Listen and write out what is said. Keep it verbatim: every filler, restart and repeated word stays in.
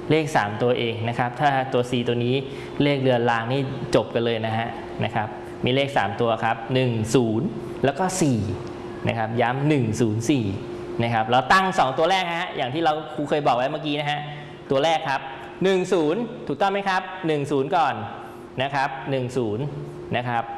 เลขสามตัวเองนะครับถ้าตัว C ตัวนี้เลขเรือนรางนี่จบกันเลยนะฮะนะครับมีเลขสามตัวครับหนึ่ง ศูนย์แล้วก็สี่นะครับย้ำหนึ่ง ศูนย์ สี่นะครับเราตั้งสองตัวแรกฮะอย่างที่เราครูเคยบอกไว้เมื่อกี้นะฮะตัวแรกครับหนึ่ง ศูนย์ถูกต้องไหมครับหนึ่ง ศูนย์ก่อนนะครับหนึ่ง ศูนย์นะครับ